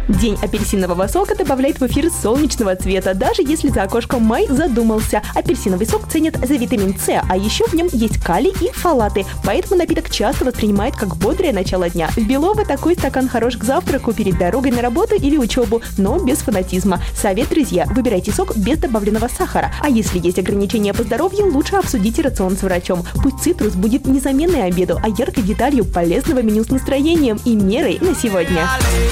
День апельсинового сока добавляет в эфир солнечного цвета, даже если за окошком май задумался. Апельсиновый сок ценят за витамин С, а еще в нем есть калий и фолаты, поэтому напиток часто воспринимают как бодрое начало дня. В Белово такой стакан хорош к завтраку перед дорогой на работу или учебу, но без фанатизма. Совет, друзья, выбирайте сок без добавленного сахара. А если есть ограничения по здоровью, лучше обсудите рацион с врачом. Пусть цитрус будет незаменной обеду, а яркой деталью полезного меню с настроением и мерой на сегодня.